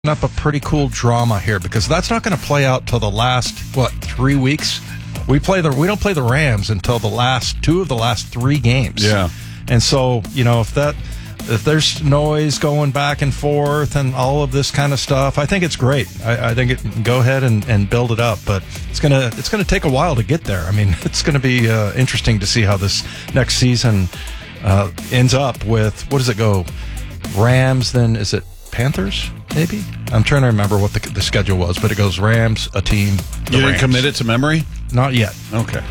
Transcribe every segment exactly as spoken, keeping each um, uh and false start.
up a pretty cool drama here because that's not going to play out till the last what three weeks. We play the we don't play the Rams until the last two of the last three games. Yeah, and so you know if that if there's noise going back and forth and all of this kind of stuff, I think it's great. I, I think it go ahead and, and build it up, but it's gonna it's gonna take a while to get there. I mean, it's gonna be uh, interesting to see how this next season uh, ends up with. What does it go? Rams, then is it Panthers? Maybe I'm trying to remember what the, the schedule was, but it goes Rams, a team. You didn't Rams. commit it to memory? Not yet. Okay.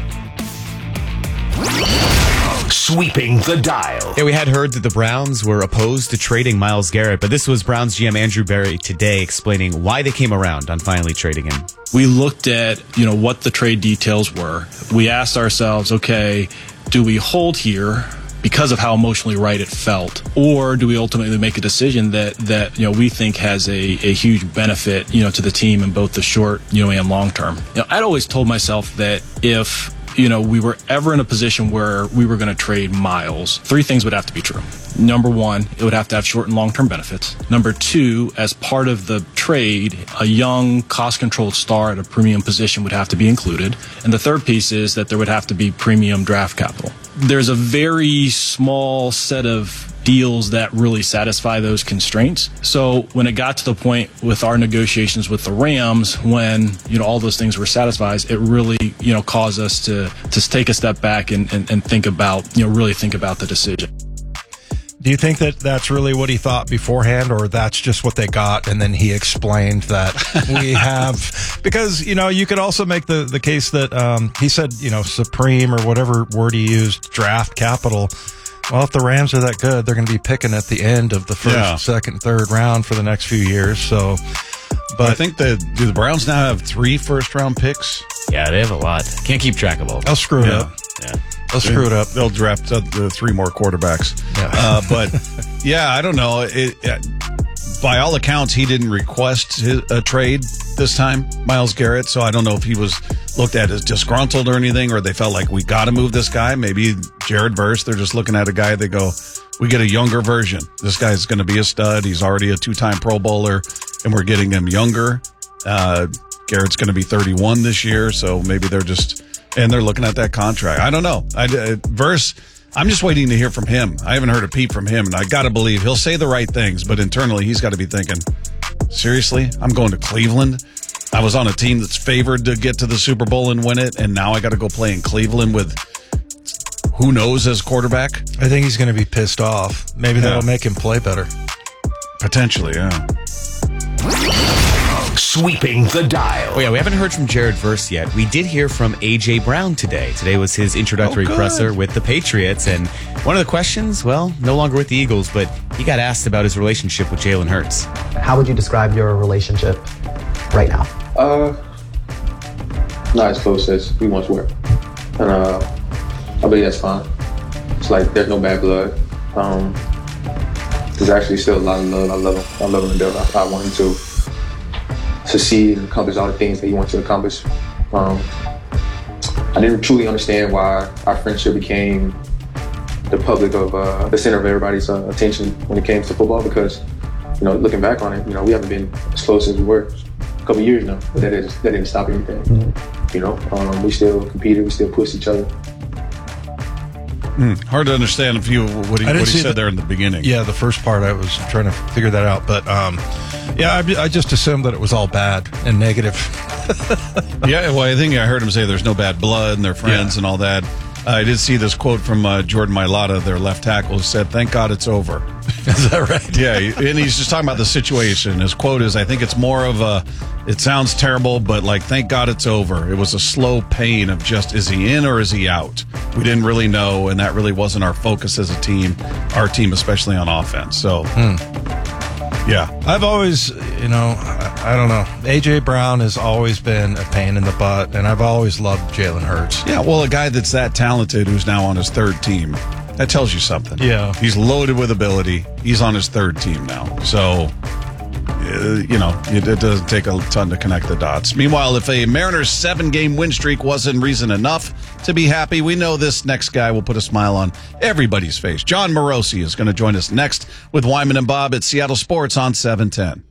Sweeping the dial. Yeah, we had heard that the Browns were opposed to trading Myles Garrett, but this was Browns G M Andrew Berry today explaining why they came around on finally trading him. We looked at, you know, what the trade details were. We asked ourselves, okay, do we hold here because of how emotionally right it felt, or do we ultimately make a decision that that you know we think has a, a huge benefit, you know, to the team in both the short, you know, and long term? You know, I'd always told myself that if you know we were ever in a position where we were going to trade Myles, three things would have to be true. Number one, it would have to have short and long term benefits. Number two, as part of the trade, a young, cost controlled star at a premium position would have to be included. And the third piece is that there would have to be premium draft capital. There's a very small set of deals that really satisfy those constraints. So when it got to the point with our negotiations with the Rams, when you know all those things were satisfied, it really you know caused us to to take a step back and, and, and think about you know really think about the decision. Do you think that that's really what he thought beforehand, or that's just what they got, and then he explained that we have... Because, you know, you could also make the, the case that um, he said, you know, supreme or whatever word he used, draft capital. Well, if the Rams are that good, they're going to be picking at the end of the first, Yeah. second, third round for the next few years. So, but I think that do the Browns now have three first-round picks? Yeah, they have a lot. Can't keep track of all. I'll screw it Yeah. up. Yeah. I'll screw it up. They'll draft uh, the three more quarterbacks. Yeah. Uh, but, yeah, I don't know. It, it, by all accounts, he didn't request his, a trade this time, Myles Garrett, so I don't know if he was looked at as disgruntled or anything, or they felt like we got to move this guy. Maybe Jared Verse, they're just looking at a guy, they go, we get a younger version. This guy's going to be a stud. He's already a two-time Pro Bowler, and we're getting him younger. Uh, Garrett's going to be thirty-one this year, so maybe they're just... And they're looking at that contract. I don't know. I, uh, Verse, I'm just waiting to hear from him. I haven't heard a peep from him, and I got to believe he'll say the right things, but internally he's got to be thinking, seriously, I'm going to Cleveland? I was on a team that's favored to get to the Super Bowl and win it, and now I got to go play in Cleveland with who knows as quarterback? I think he's going to be pissed off. Maybe Yeah. that'll make him play better. Potentially, yeah. Sweeping the dial. Oh, yeah, we haven't heard from Jared Verse yet. We did hear from A J. Brown today. Today was his introductory Oh, good. presser with the Patriots. And one of the questions, well, no longer with the Eagles, but he got asked about his relationship with Jalen Hurts. How would you describe your relationship right now? Uh, not as close as we once were, and uh, I believe that's fine. It's like there's no bad blood. Um, there's actually still a lot of love. I love him. I love him to death. I, I want him to succeed and accomplish all the things that he wants to accomplish. Um, I didn't truly understand why our friendship became the public of uh, the center of everybody's uh, attention when it came to football, because, you know, looking back on it, you know, we haven't been as close as we were a couple of years now, but that didn't, that didn't stop anything. Mm-hmm. You know, um, we still competed, we still pushed each other. Hmm. Hard to understand if you what he, I didn't what he see said the- there in the beginning. Yeah, the first part, I was trying to figure that out. But, um, yeah, I, I just assumed that it was all bad and negative. Yeah, well, I think I heard him say there's no bad blood and they're friends Yeah. and all that. Uh, I did see this quote from uh, Jordan Mailata, their left tackle, who said, "Thank God it's over." Is that right? Yeah, and he's just talking about the situation. His quote is, I think it's more of a, it sounds terrible, but like, thank God it's over. It was a slow pain of just, is he in or is he out? We didn't really know, and that really wasn't our focus as a team, our team, especially on offense. So, yeah. I've always, you know, I, I don't know. A J. Brown has always been a pain in the butt, and I've always loved Jalen Hurts. Yeah, well, a guy that's that talented who's now on his third team, that tells you something. Yeah. He's loaded with ability. He's on his third team now. So, uh, you know, it, it doesn't take a ton to connect the dots. Meanwhile, if a Mariners seven-game win streak wasn't reason enough to be happy, we know this next guy will put a smile on everybody's face. John Morosi is going to join us next with Wyman and Bob at Seattle Sports on seven ten.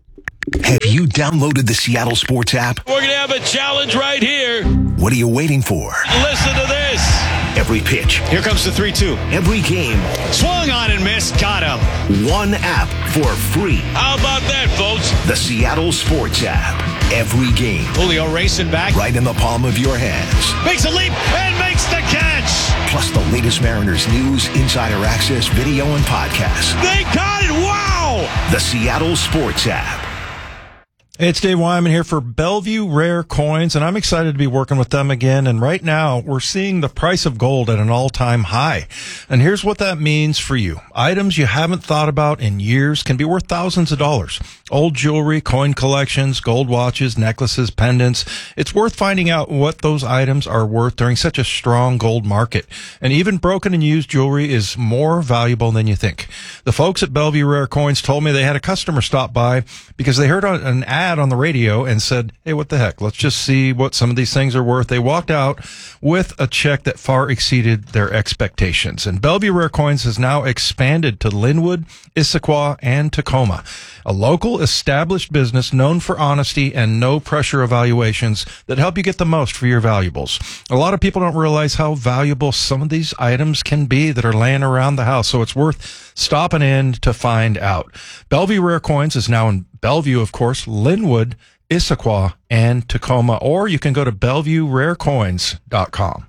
Have you downloaded the Seattle Sports app? We're going to have a challenge right here. What are you waiting for? Listen to this. Every pitch. Here comes the three two. Every game. Swung on and missed. Got him. One app for free. How about that, folks? The Seattle Sports app. Every game. Julio racing back. Right in the palm of your hands. Makes a leap and makes the catch. Plus the latest Mariners news, insider access, video, and podcasts. They caught it. Wow. The Seattle Sports app. Hey, it's Dave Wyman here for Bellevue Rare Coins, and I'm excited to be working with them again. And right now, we're seeing the price of gold at an all-time high. And here's what that means for you. Items you haven't thought about in years can be worth thousands of dollars. Old jewelry, coin collections, gold watches, necklaces, pendants. It's worth finding out what those items are worth during such a strong gold market. And even broken and used jewelry is more valuable than you think. The folks at Bellevue Rare Coins told me they had a customer stop by because they heard an ad on the radio and said, hey, what the heck? Let's just see what some of these things are worth. They walked out with a check that far exceeded their expectations. And Bellevue Rare Coins has now expanded to Linwood, Issaquah, and Tacoma. A local established business known for honesty and no pressure evaluations that help you get the most for your valuables. A lot of people don't realize how valuable some of these items can be that are laying around the house, so it's worth stopping in to find out. Bellevue Rare Coins is now in Bellevue, of course, Linwood, Issaquah, and Tacoma, or you can go to bellevue rare coins dot com.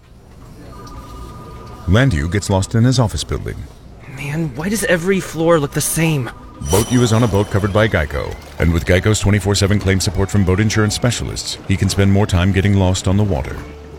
Landu gets lost in his office building. Man, why does every floor look the same? BoatU is on a boat covered by Geico, and with Geico's twenty-four seven claim support from boat insurance specialists, he can spend more time getting lost on the water.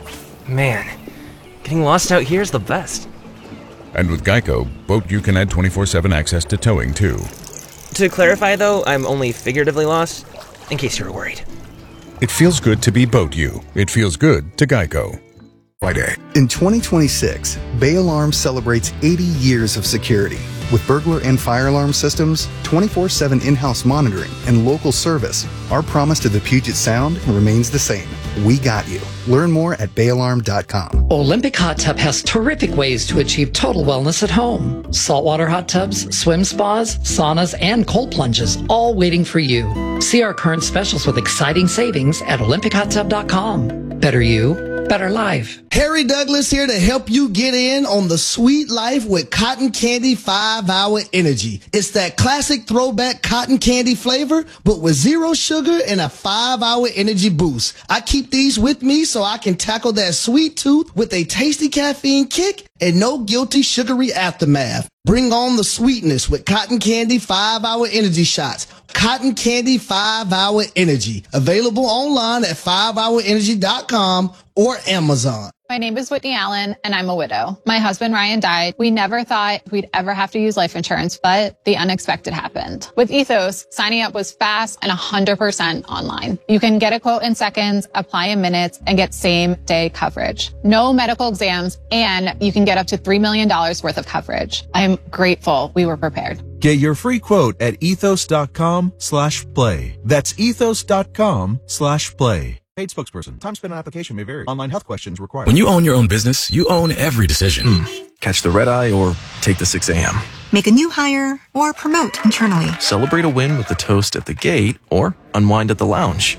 Man, getting lost out here is the best. And with Geico, BoatU can add twenty-four seven access to towing, too. To clarify, though, I'm only figuratively lost, in case you were worried. It feels good to be BoatU. It feels good to Geico. Friday. In twenty twenty-six, Bay Alarm celebrates eighty years of security. With burglar and fire alarm systems, twenty-four seven in-house monitoring, and local service, our promise to the Puget Sound remains the same. We got you. Learn more at bay alarm dot com. Olympic Hot Tub has terrific ways to achieve total wellness at home. Saltwater hot tubs, swim spas, saunas, and cold plunges, all waiting for you. See our current specials with exciting savings at olympic hot tub dot com. Better you, better life. Harry Douglas here to help you get in on the sweet life with Cotton Candy five hour Energy. It's that classic throwback cotton candy flavor, but with zero sugar and a five hour energy boost. I keep these with me so I can tackle that sweet tooth with a tasty caffeine kick and no guilty sugary aftermath. Bring on the sweetness with Cotton Candy five hour Energy shots. Cotton Candy five hour Energy. Available online at five hour energy dot com or Amazon. My name is Whitney Allen, and I'm a widow. My husband, Ryan, died. We never thought we'd ever have to use life insurance, but the unexpected happened. With Ethos, signing up was fast and one hundred percent online. You can get a quote in seconds, apply in minutes, and get same-day coverage. No medical exams, and you can get up to three million dollars worth of coverage. I'm grateful we were prepared. Get your free quote at ethos.com slash play. That's ethos.com slash play. Paid spokesperson. Time spent on application may vary. Online health questions required. When you own your own business, you own every decision. Mm. Catch the red eye or take the six a.m. Make a new hire or promote internally. Celebrate a win with a toast at the gate or unwind at the lounge.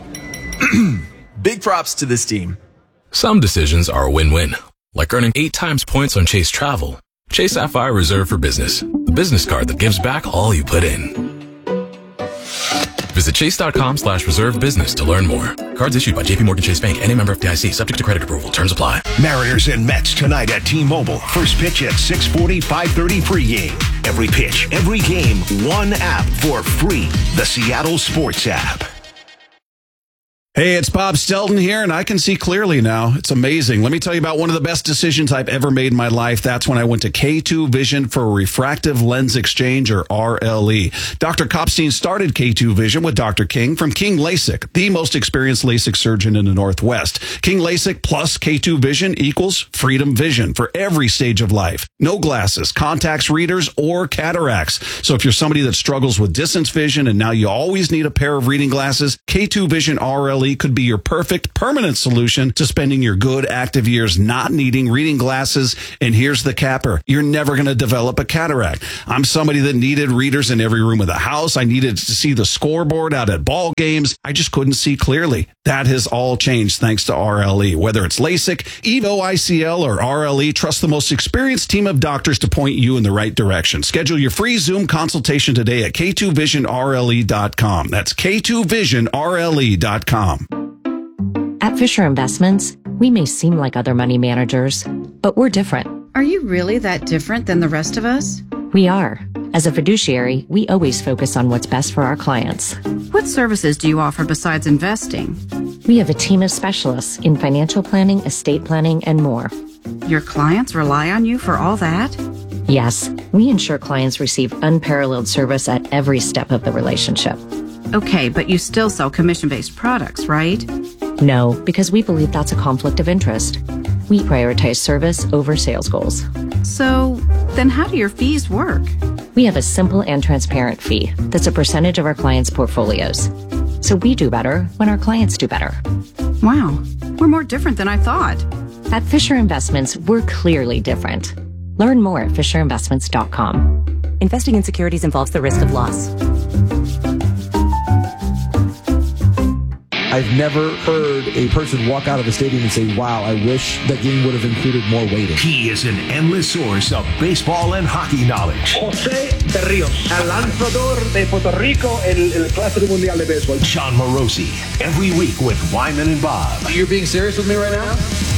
Big props to this team. Some decisions are a win-win, like earning eight times points on Chase Travel. Chase Sapphire Reserve for Business, the business card that gives back all you put in. Visit chase.com slash reserve business to learn more. Cards issued by J P Morgan Chase Bank and a member of F D I C, subject to credit approval. Terms apply. Mariners and Mets tonight at T-Mobile. First pitch at six forty, five thirty pregame. Every pitch, every game, one app for free. The Seattle Sports app. Hey, it's Bob Stelton here, and I can see clearly now. It's amazing. Let me tell you about one of the best decisions I've ever made in my life. That's when I went to K two Vision for Refractive Lens Exchange, or R L E. Doctor Kopstein started K two Vision with Doctor King from King LASIK, the most experienced LASIK surgeon in the Northwest. King LASIK plus K two Vision equals freedom vision for every stage of life. No glasses, contacts, readers, or cataracts. So if you're somebody that struggles with distance vision and now you always need a pair of reading glasses, K two Vision R L E L E could be your perfect permanent solution to spending your good active years not needing reading glasses. And here's the capper. You're never going to develop a cataract. I'm somebody that needed readers in every room of the house. I needed to see the scoreboard out at ball games. I just couldn't see clearly. That has all changed thanks to R L E. Whether it's LASIK, EVO I C L, or R L E, trust the most experienced team of doctors to point you in the right direction. Schedule your free Zoom consultation today at K two vision R L E dot com. That's K two vision R L E dot com. At Fisher Investments, we may seem like other money managers, but we're different. Are you really that different than the rest of us? We are. As a fiduciary, we always focus on what's best for our clients. What services do you offer besides investing? We have a team of specialists in financial planning, estate planning, and more. Your clients rely on you for all that? Yes, we ensure clients receive unparalleled service at every step of the relationship. Okay, but you still sell commission-based products, right? No, because we believe that's a conflict of interest. We prioritize service over sales goals. So, then how do your fees work? We have a simple and transparent fee that's a percentage of our clients' portfolios. So we do better when our clients do better. Wow, we're more different than I thought. At Fisher Investments, we're clearly different. Learn more at fisher investments dot com. Investing in securities involves the risk of loss. I've never heard a person walk out of a stadium and say, wow, I wish that game would have included more weighting. He is an endless source of baseball and hockey knowledge. José Berríos, el lanzador de Puerto Rico, el, el Clásico Mundial de Béisbol. John Morosi, every week with Wyman and Bob. You're being serious with me right now?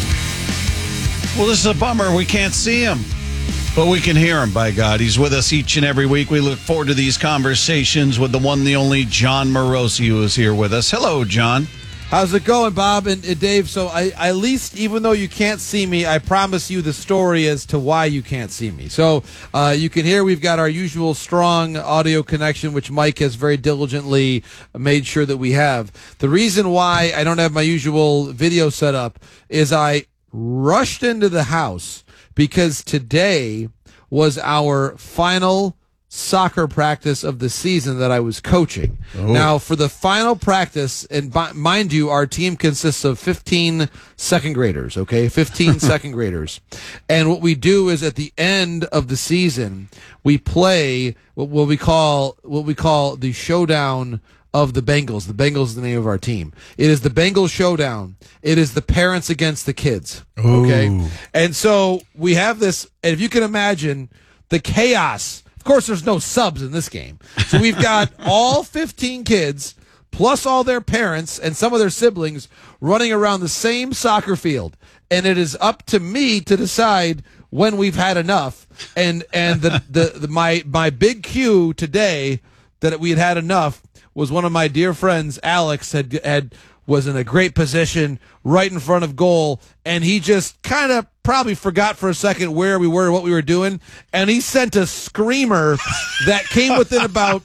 Well, this is a bummer. We can't see him, but we can hear him, by God. He's with us each and every week. We look forward to these conversations with the one, the only John Morosi, who is here with us. Hello, John. How's it going, Bob and uh, Dave? So I, I at least, even though you can't see me, I promise you the story as to why you can't see me. So uh, you can hear we've got our usual strong audio connection, which Mike has very diligently made sure that we have. The reason why I don't have my usual video set up is I rushed into the house because today was our final soccer practice of the season that I was coaching. Oh. Now, for the final practice, and b- mind you, our team consists of fifteen second graders, okay? fifteen second graders. And what we do is at the end of the season, we play what, what we call what we call the showdown of the Bengals. The Bengals is the name of our team. It is the Bengals showdown. It is the parents against the kids. Okay. Ooh. And so we have this, and if you can imagine the chaos, of course there's no subs in this game. So we've got all fifteen kids plus all their parents and some of their siblings running around the same soccer field. And it is up to me to decide when we've had enough. And and the, the, the my my big cue today that we had had enough was one of my dear friends, Alex, had had was in a great position right in front of goal, and he just kind of probably forgot for a second where we were, what we were doing, and he sent a screamer that came within about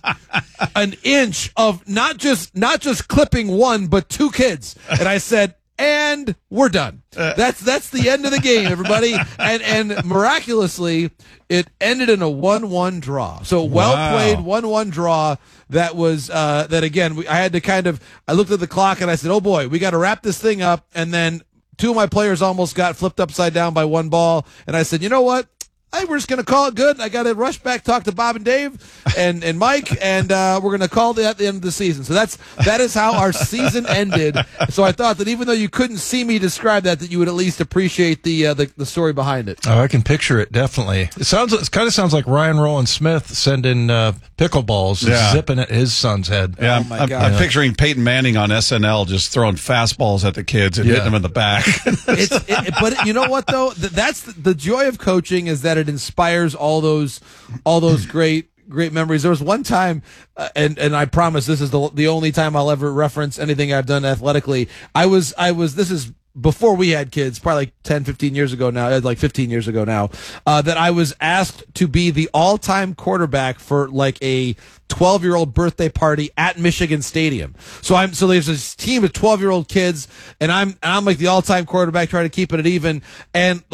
an inch of not just not just clipping one, but two kids. And I said, and we're done. That's that's the end of the game, everybody. And and miraculously, it ended in a one one draw. So well wow. played, one one draw. That was uh, that again. We, I had to kind of. I looked at the clock and I said, "Oh boy, we got to wrap this thing up." And then two of my players almost got flipped upside down by one ball. And I said, "You know what? Hey, we're just going to call it good. I got to rush back, talk to Bob and Dave and, and Mike, and uh, we're going to call it at the end of the season." So that's that is how our season ended. So I thought that even though you couldn't see me describe that, that you would at least appreciate the uh, the, the story behind it. Oh, I can picture it, definitely. It sounds. It kind of sounds like Ryan Rowan Smith sending uh, pickleballs, yeah. zipping at his son's head. Yeah, oh I'm, I'm, I'm picturing Peyton Manning on S N L just throwing fastballs at the kids and yeah. hitting them in the back. it's, it, but you know what, though? That's the, the joy of coaching is that it inspires all those, all those great, great memories. There was one time, uh, and and I promise this is the the only time I'll ever reference anything I've done athletically. I was, I was. This is before we had kids, probably like ten, fifteen years ago now, like fifteen years ago now. Uh, that I was asked to be the all-time quarterback for like a twelve-year-old birthday party at Michigan Stadium. So I'm so there's this team of twelve-year-old kids, and I'm and I'm like the all-time quarterback, trying to keep it at even, and like.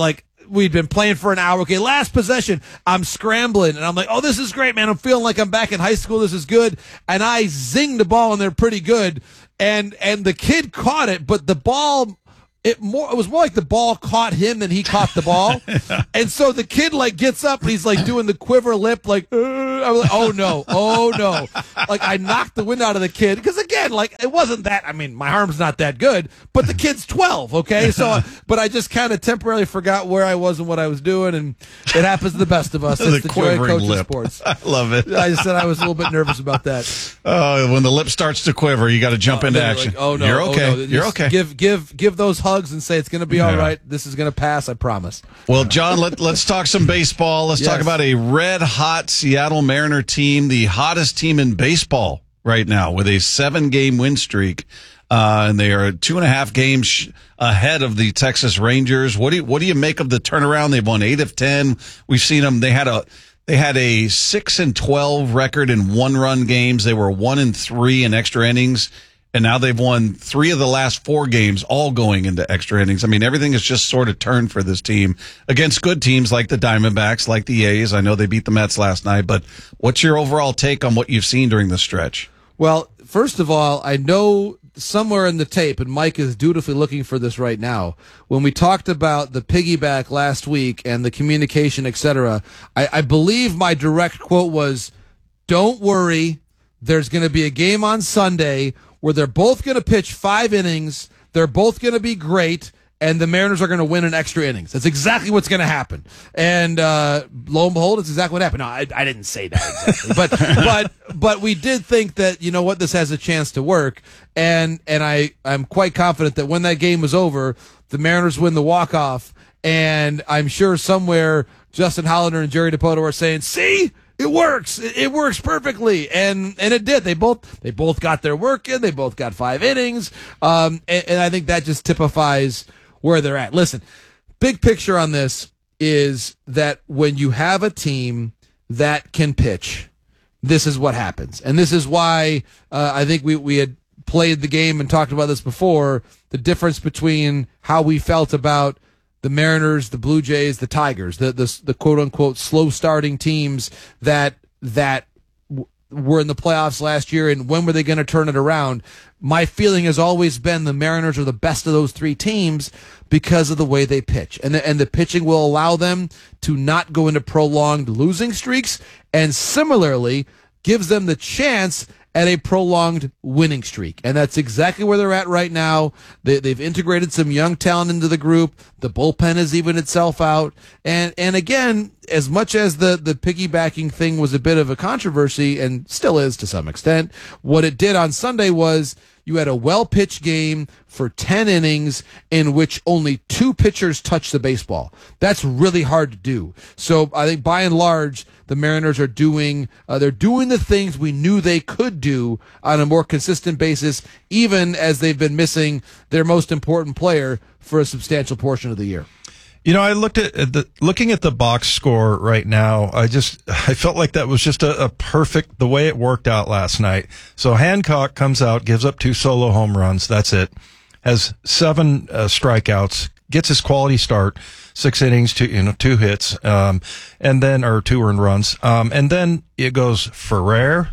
we'd been playing for an hour. Okay, last possession. I'm scrambling, and I'm like, oh, this is great, man. I'm feeling like I'm back in high school. This is good. And I zinged the ball in there pretty good, and and the kid caught it, but the ball... It more. It was more like the ball caught him than he caught the ball, yeah. And so the kid like gets up and he's like doing the quiver lip, like, uh, I was like, oh no, oh no, like I knocked the wind out of the kid because again, like it wasn't that. I mean, my arm's not that good, but the kid's twelve, okay. So, but I just kind of temporarily forgot where I was and what I was doing, and it happens to the best of us. It's the, the joy of coaching lip. Sports. I love it. I just said I was a little bit nervous about that. Oh, when the lip starts to quiver, you got to jump oh, into action. Like, oh no, you're okay. Oh, no. You're okay. Give give give those hugs and say it's going to be all yeah. right. This is going to pass. I promise. Well, John, let, let's talk some baseball. Let's yes. talk about a red-hot Seattle Mariner team, the hottest team in baseball right now, with a seven-game win streak. Uh, and they are two and a half games sh- ahead of the Texas Rangers. What do you, what do you make of the turnaround? They've won eight of ten. We've seen them. They had a they had a six and twelve record in one-run games. They were one and three in extra innings. And now they've won three of the last four games, all going into extra innings. I mean, everything has just sort of turned for this team against good teams like the Diamondbacks, like the A's. I know they beat the Mets last night, but what's your overall take on what you've seen during the stretch? Well, first of all, I know somewhere in the tape, and Mike is dutifully looking for this right now, when we talked about the piggyback last week and the communication, et cetera, I, I believe my direct quote was, don't worry, there's going to be a game on Sunday where they're both going to pitch five innings, they're both going to be great, and the Mariners are going to win in extra innings. That's exactly what's going to happen. And uh, lo and behold, it's exactly what happened. No, I, I didn't say that exactly, but but but we did think that, you know what, this has a chance to work. And and I I'm quite confident that when that game was over, the Mariners win the walk-off, and I'm sure somewhere Justin Hollander and Jerry Dipoto are saying, "See, it works. It works perfectly," and and it did. They both they both got their work in. They both got five innings, um, and, and I think that just typifies where they're at. Listen, big picture on this is that when you have a team that can pitch, this is what happens, and this is why uh, I think we we had played the game and talked about this before. The difference between how we felt about the Mariners, the Blue Jays, the Tigers, the the, the quote unquote slow starting teams that that w- were in the playoffs last year, and when were they going to turn it around? My feeling has always been the Mariners are the best of those three teams because of the way they pitch, and the, and the pitching will allow them to not go into prolonged losing streaks, and similarly gives them the chance at a prolonged winning streak. And that's exactly where they're at right now. They, they've integrated some young talent into the group. The bullpen has evened itself out. And and again, as much as the, the piggybacking thing was a bit of a controversy, and still is to some extent, what it did on Sunday was you had a well-pitched game for ten innings in which only two pitchers touched the baseball. That's really hard to do. So I think by and large, the Mariners are doing uh, they're doing the things we knew they could do on a more consistent basis, even as they've been missing their most important player for a substantial portion of the year. You know, I looked at the looking at the box score right now. I just I felt like that was just a, a perfect the way it worked out last night. So Hancock comes out, gives up two solo home runs. That's it. Has seven uh, strikeouts. Gets his quality start, six innings, two you know two hits, um, and then or two earned runs, um, and then it goes Ferrer.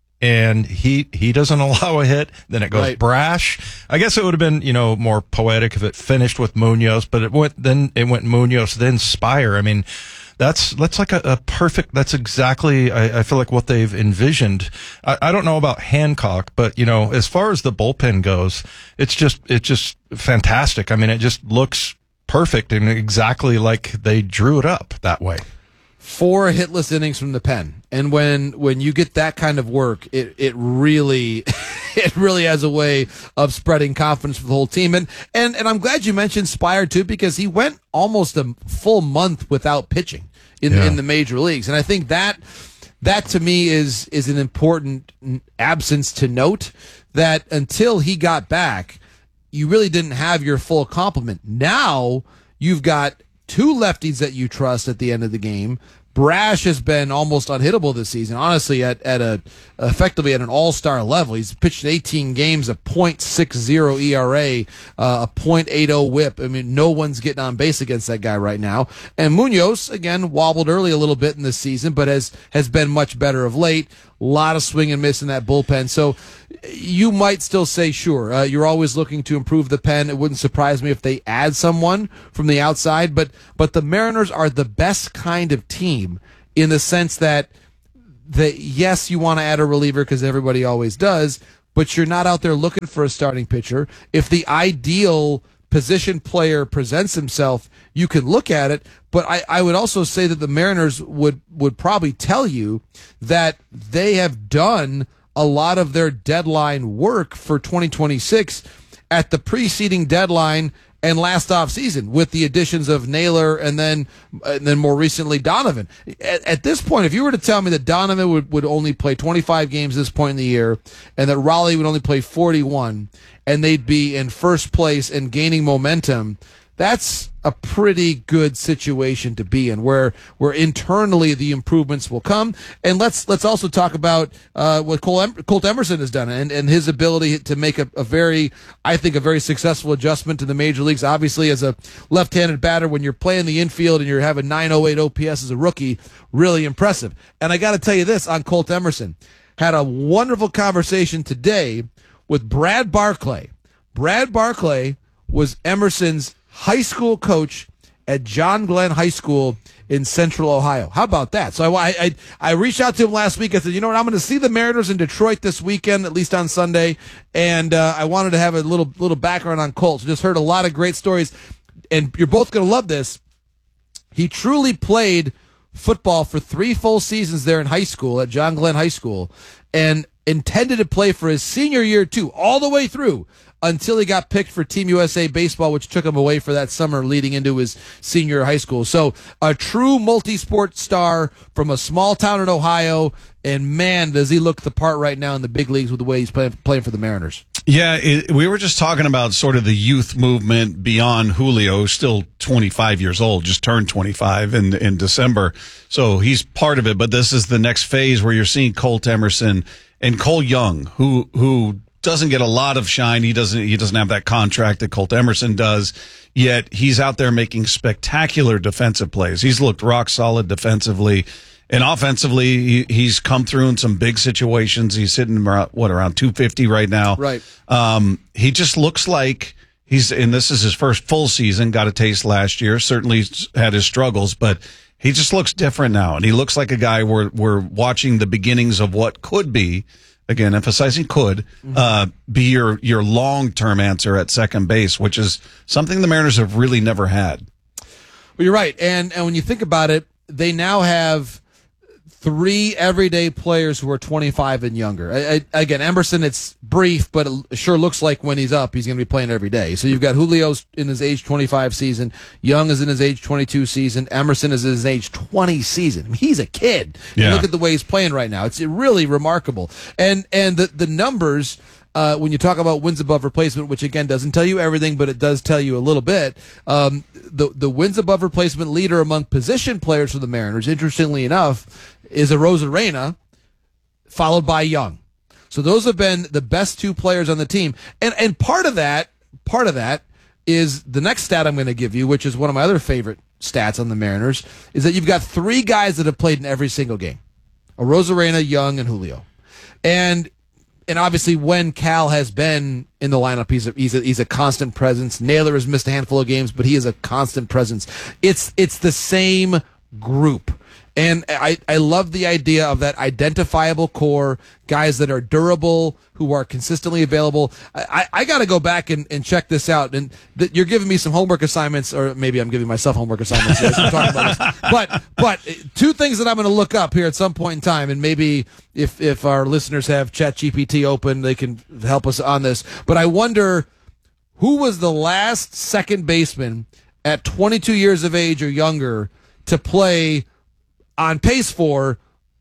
And he, he doesn't allow a hit. Then it goes right. Brash. I guess it would have been, you know, more poetic if it finished with Munoz, but it went, then it went Munoz, then Spire. I mean, that's, that's like a, a perfect, that's exactly, I, I feel like what they've envisioned. I, I don't know about Hancock, but, you know, as far as the bullpen goes, it's just, it's just fantastic. I mean, it just looks perfect and exactly like they drew it up that way. Four hitless innings from the pen, and when when you get that kind of work, it it really it really has a way of spreading confidence for the whole team. And and and I'm glad you mentioned Spire too, because he went almost a full month without pitching in yeah. in the major leagues, and I think that that to me is is an important absence to note. That until he got back, you really didn't have your full complement. Now you've got two lefties that you trust at the end of the game. Brash has been almost unhittable this season. Honestly, at at a effectively at an all-star level, he's pitched eighteen games, a point six zero E R A, uh, a point eight oh WHIP. I mean, no one's getting on base against that guy right now. And Munoz again wobbled early a little bit in this season, but has has been much better of late. A lot of swing and miss in that bullpen. So you might still say, sure, uh, you're always looking to improve the pen. It wouldn't surprise me if they add someone from the outside, but but the Mariners are the best kind of team in the sense that, that yes, you want to add a reliever because everybody always does, but you're not out there looking for a starting pitcher. If the ideal position player presents himself, you can look at it, but I, I would also say that the Mariners would, would probably tell you that they have done a lot of their deadline work for twenty twenty-six at the preceding deadline and last off season with the additions of Naylor and then and then more recently Donovan. At, at this point, if you were to tell me that Donovan would, would only play twenty-five games this point in the year and that Raleigh would only play forty-one and they'd be in first place and gaining momentum, that's a pretty good situation to be in, where where internally the improvements will come. And let's let's also talk about uh, what Cole em- Colt Emerson has done and, and his ability to make a, a very, I think, a very successful adjustment to the major leagues. Obviously, as a left-handed batter, when you're playing the infield and you're having nine oh eight O P S as a rookie, really impressive. And I got to tell you this on Colt Emerson. Had a wonderful conversation today with Brad Barclay. Brad Barclay was Emerson's high school coach at John Glenn High School in Central Ohio. How about that? So I, I, I reached out to him last week. I said, you know what, I'm going to see the Mariners in Detroit this weekend, at least on Sunday, and uh, I wanted to have a little little background on Colt. So just heard a lot of great stories, and you're both going to love this. He truly played football for three full seasons there in high school at John Glenn High School, and intended to play for his senior year too, all the way through, until he got picked for Team U S A Baseball, which took him away for that summer leading into his senior year of high school. So a true multi-sport star from a small town in Ohio, and man, does he look the part right now in the big leagues with the way he's playing, playing for the Mariners. Yeah, it, we were just talking about sort of the youth movement beyond Julio, still twenty-five years old, just turned twenty-five in, in December. So he's part of it, but this is the next phase where you're seeing Colt Emerson and Cole Young, who who doesn't get a lot of shine. He doesn't he doesn't have that contract that Colt Emerson does, yet he's out there making spectacular defensive plays. He's looked rock solid defensively. And offensively, he, he's come through in some big situations. He's sitting around, what, around two fifty right now. Right. Um, he just looks like he's, and this is his first full season, got a taste last year, certainly had his struggles, but he just looks different now. And he looks like a guy we're, we're watching the beginnings of what could be, again, emphasizing could, uh, be your, your long-term answer at second base, which is something the Mariners have really never had. Well, you're right. And, and when you think about it, they now have three everyday players who are twenty-five and younger. I, I, again, Emerson, it's brief, but it sure looks like when he's up, he's going to be playing every day. So you've got Julio's in his age twenty-five season, Young is in his age twenty-two season, Emerson is in his age twenty season. I mean, he's a kid. Yeah. And look at the way he's playing right now. It's really remarkable. And and the, the numbers, uh, when you talk about wins above replacement, which again doesn't tell you everything, but it does tell you a little bit, um, the, the wins above replacement leader among position players for the Mariners, interestingly enough, is Arozarena, followed by Young. So those have been the best two players on the team. And and part of that, part of that is the next stat I'm going to give you, which is one of my other favorite stats on the Mariners, is that you've got three guys that have played in every single game. Arozarena, Young, and Julio. And and obviously when Cal has been in the lineup, he's a, he's a, he's a constant presence. Naylor has missed a handful of games, but he is a constant presence. It's it's the same group. And I, I love the idea of that identifiable core, guys that are durable, who are consistently available. I, I got to go back and, and check this out. And th- you're giving me some homework assignments, or maybe I'm giving myself homework assignments. As I'm talking about this. But but two things that I'm going to look up here at some point in time, and maybe if if our listeners have ChatGPT open, they can help us on this. But I wonder, who was the last second baseman at twenty-two years of age or younger to play on pace for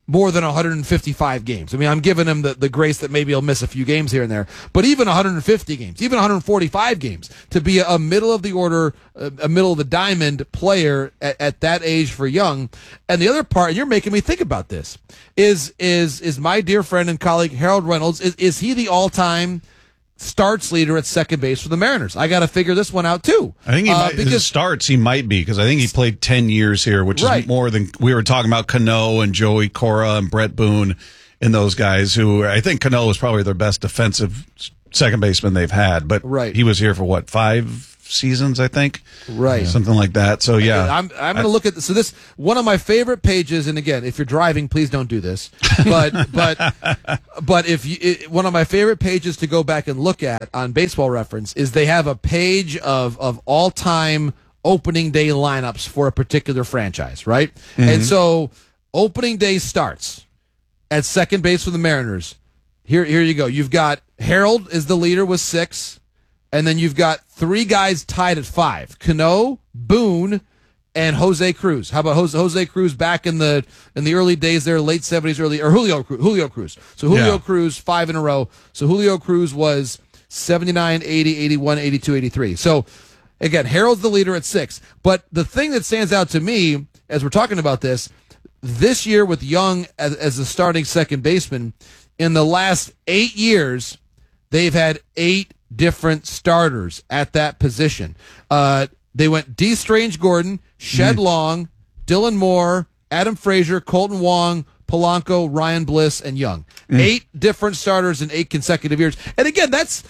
more than one hundred fifty-five games. I mean, I'm giving him the, the grace that maybe he'll miss a few games here and there, but even one hundred fifty games, even one hundred forty-five games, to be a, a middle of the order, a, a middle of the diamond player at, at that age for Young. And the other part, and you're making me think about this, is is is my dear friend and colleague Harold Reynolds, is, is he the all-time starts leader at second base for the Mariners? I got to figure this one out too. I think he uh, might, because his starts he might be, because I think he played ten years here, which Right. is more than we were talking about. Cano and Joey Cora and Brett Boone and those guys, who I think Cano was probably their best defensive second baseman they've had. But Right. he was here for what, five seasons, I think, Right. something like that. So yeah, I'm I'm going to look at this. So this one of my favorite pages, and again, if you're driving, please don't do this. But but but if you it, one of my favorite pages to go back and look at on Baseball Reference is they have a page of of all time opening day lineups for a particular franchise, right? Mhm. And so opening day starts at second base for the Mariners. Here here you go. You've got Harold is the leader with six. And then you've got three guys tied at five: Cano, Boone, and Jose Cruz. How about Jose, Jose Cruz back in the in the early days there, late seventies, early or Julio Cruz, Julio Cruz. So Julio Yeah. Cruz five in a row. So Julio Cruz was seventy-nine, eighty, eighty-one, eighty-two, eighty-three. So again, Harold's the leader at six. But the thing that stands out to me as we're talking about this this year with Young as, as the starting second baseman, in the last eight years, they've had eight different starters at that position. Uh, they went D. Strange Gordon, Shed Mm. Long, Dylan Moore, Adam Frazier, Colton Wong, Polanco, Ryan Bliss, and Young. Mm. Eight different starters in eight consecutive years. And again, that's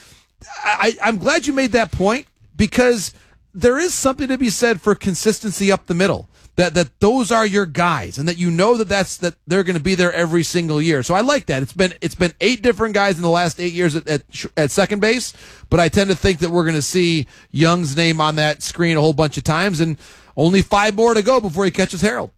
I, I'm glad you made that point, because there is something to be said for consistency up the middle. That that those are your guys, and that you know that that's that they're going to be there every single year. So I like that. It's been it's been eight different guys in the last eight years at at, at second base, but I tend to think that we're going to see Young's name on that screen a whole bunch of times, and only five more to go before he catches Harold.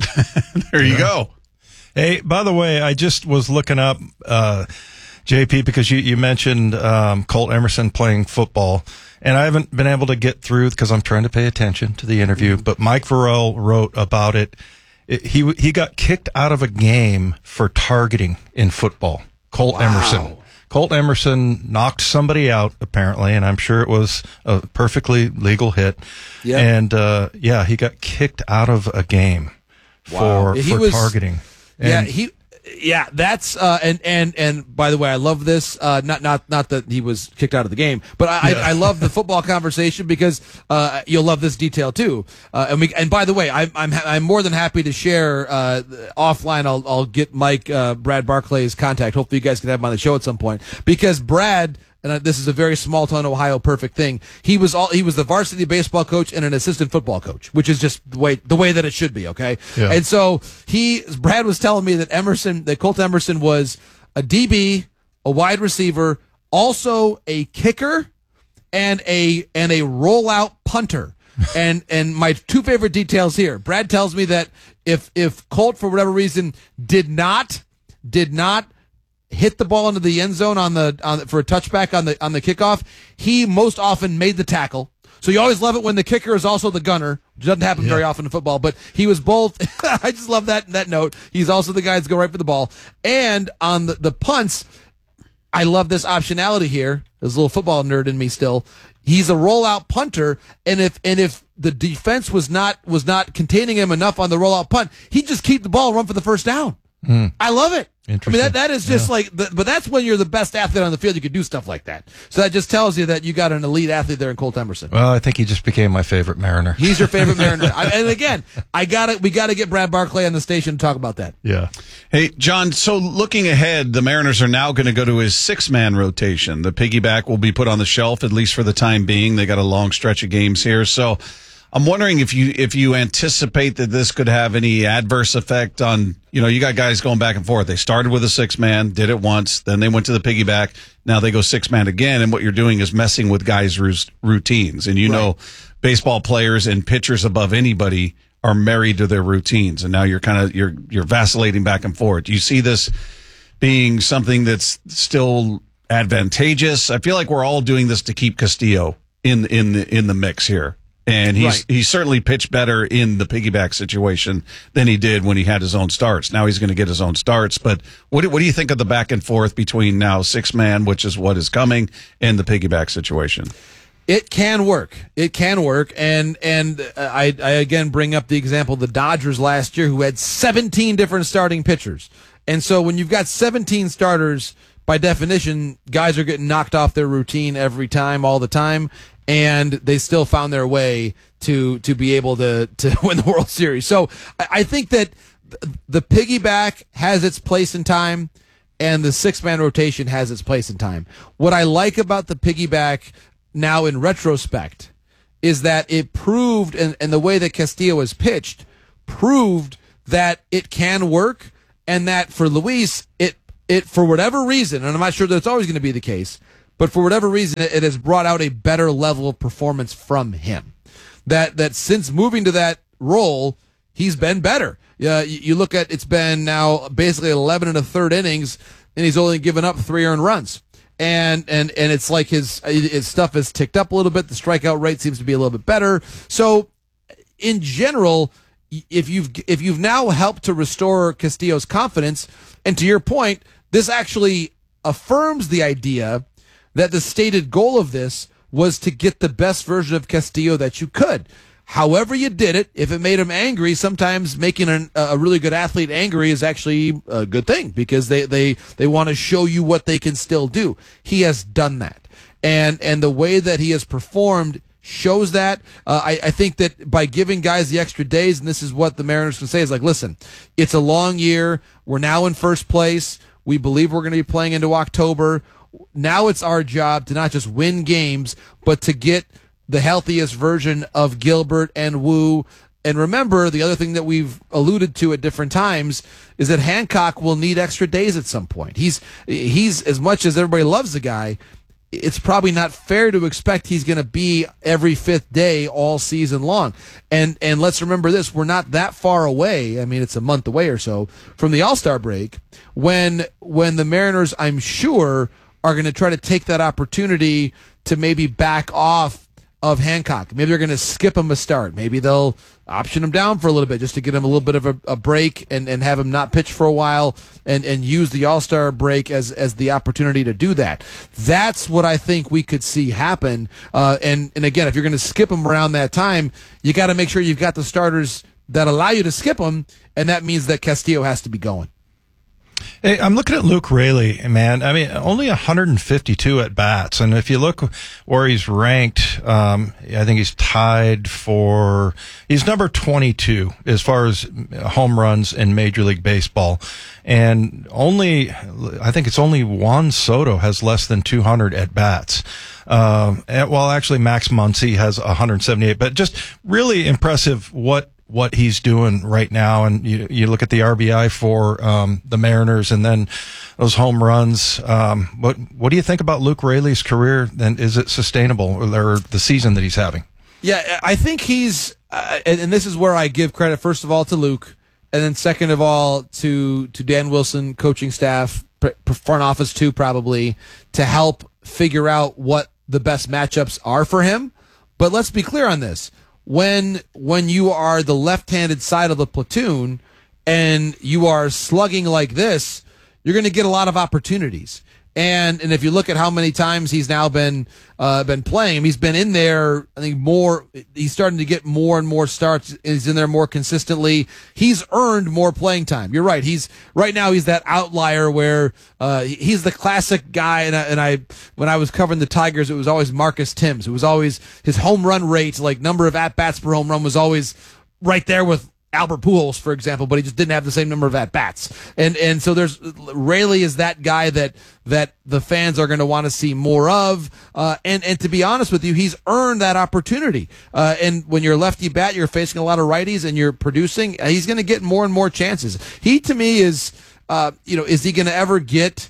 there you go. Hey, by the way, I just was looking up uh, J P, because you you mentioned um, Colt Emerson playing football. And I haven't been able to get through because I'm trying to pay attention to the interview. But Mike Varell wrote about it. it he he got kicked out of a game for targeting in football. Colt Wow. Emerson. Colt Emerson knocked somebody out, apparently, and I'm sure it was a perfectly legal hit. Yeah. And, uh, yeah, he got kicked out of a game Wow. for, He for was- targeting. Yeah, And- he. Yeah, that's uh, and and and by the way, I love this. Uh, not not not that he was kicked out of the game, but I Yeah. I, I love the football conversation, because uh, you'll love this detail too. Uh, and we and by the way, I'm I'm ha- I'm more than happy to share uh, offline. I'll I'll get Mike uh, Brad Barclay's contact. Hopefully, you guys can have him on the show at some point, because Brad. And uh, this is a very small town Ohio perfect thing. He was all he was the varsity baseball coach and an assistant football coach, which is just the way the way that it should be. Okay, Yeah. and so he Brad was telling me that Emerson, that Colt Emerson was a D B, a wide receiver, also a kicker, and a and a rollout punter. and and my two favorite details here. Brad tells me that if if Colt for whatever reason did not did not hit the ball into the end zone on the on the, for a touchback on the on the kickoff, he most often made the tackle. So you always love it when the kicker is also the gunner. It doesn't happen very often in football, but he was both. I just love that that note. He's also the guy that's go right for the ball. And on the, the punts, I love this optionality here. There's a little football nerd in me still. He's a rollout punter, and if and if the defense was not was not containing him enough on the rollout punt, he'd just keep the ball, run for the first down. Mm. I love it. I mean, Interesting. that, that is just Yeah. like, the, but that's when you're the best athlete on the field. You could do stuff like that. So that just tells you that you got an elite athlete there in Colt Emerson. Well, I think he just became my favorite Mariner. He's your favorite Mariner. I, and again, I got to we got to get Brad Barclay on the station to talk about that. Yeah. Hey, John, so looking ahead, the Mariners are now going to go to his six-man rotation. The piggyback will be put on the shelf, at least for the time being. They got a long stretch of games here. So I'm wondering if you if you anticipate that this could have any adverse effect on, you know, you got guys going back and forth. They started with a six-man, did it once, then they went to the piggyback. Now they go six-man again, and what you're doing is messing with guys' rus- routines. And you Right. know, baseball players and pitchers above anybody are married to their routines, and now you're kind of you're you're vacillating back and forth. Do you see this being something that's still advantageous? I feel like we're all doing this to keep Castillo in in the, in the mix here. And he's Right. he certainly pitched better in the piggyback situation than he did when he had his own starts. Now he's going to get his own starts. But what do, what do you think of the back and forth between now six man, which is what is coming, and the piggyback situation? It can work. It can work. And and I, I again bring up the example of the Dodgers last year, who had seventeen different starting pitchers. And so when you've got seventeen starters, by definition, guys are getting knocked off their routine every time, all the time. And they still found their way to to be able to to win the World Series. So I, I think that the piggyback has its place in time, and the six-man rotation has its place in time. What I like about the piggyback now in retrospect is that it proved, and, and the way that Castillo was pitched, proved that it can work, and that for Luis, it it for whatever reason, and I'm not sure that it's always going to be the case, but for whatever reason, it, it has brought out a better level of performance from him. That that since moving to that role, he's been better. Uh, you, you look at, it's been now basically eleven and a third innings, and he's only given up three earned runs. And and and it's like his his stuff has ticked up a little bit. The strikeout rate seems to be a little bit better. So, in general, if you've if you've now helped to restore Castillo's confidence, and to your point, this actually affirms the idea that the stated goal of this was to get the best version of Castillo that you could. However you did it, if it made him angry, sometimes making an, a really good athlete angry is actually a good thing, because they, they, they want to show you what they can still do. He has done that. And, and the way that he has performed shows that. Uh, I, I think that by giving guys the extra days, and this is what the Mariners can say, is like, listen, it's a long year. We're now in first place. We believe we're going to be playing into October. Now it's our job to not just win games, but to get the healthiest version of Gilbert and Wu. And remember, the other thing that we've alluded to at different times is that Hancock will need extra days at some point. He's, he's as much as everybody loves the guy, it's probably not fair to expect he's going to be every fifth day all season long. And and let's remember this, we're not that far away. I mean, it's a month away or so from the All-Star break, when when the Mariners, I'm sure, are going to try to take that opportunity to maybe back off of Hancock. Maybe they're going to skip him a start. Maybe they'll option him down for a little bit just to get him a little bit of a, a break and, and have him not pitch for a while and, and use the All-Star break as, as the opportunity to do that. That's what I think we could see happen. Uh, and, and again, if you're going to skip him around that time, you got to make sure you've got the starters that allow you to skip him, and that means that Castillo has to be going. Hey, I'm looking at Luke Raley, man. I mean, only one hundred fifty-two at bats, and if you look where he's ranked, um, I think he's tied for he's number twenty-two as far as home runs in Major League Baseball, and only I think it's only Juan Soto has less than two hundred at bats. Um, and, well, actually, Max Muncy has one hundred seventy-eight, but just really impressive what. what he's doing right now. And you, you look at the R B I for, um, the Mariners and then those home runs. Um, what, what do you think about Luke Raley's career? Then is it sustainable, or the season that he's having? Yeah, I think he's, uh, and, and this is where I give credit, first of all, to Luke, and then second of all, to, to Dan Wilson, coaching staff, front office too, probably, to help figure out what the best matchups are for him. But let's be clear on this. When when you are the left-handed side of the platoon and you are slugging like this, you're going to get a lot of opportunities. And and if you look at how many times he's now been uh, been playing, he's been in there. I think more. He's starting to get more and more starts. He's in there more consistently. He's earned more playing time. You're right. He's right now. He's that outlier where uh, he's the classic guy. And I, and I when I was covering the Tigers, it was always Marcus Timms. It was always his home run rate, like number of at bats per home run, was always right there with Albert Pujols, for example, but he just didn't have the same number of at-bats. And and so there's Raley is that guy that that the fans are going to want to see more of. Uh, and, and to be honest with you, he's earned that opportunity. Uh, and when you're lefty bat, you're facing a lot of righties and you're producing, uh, he's going to get more and more chances. He, to me, is, uh, you know, is he going to ever get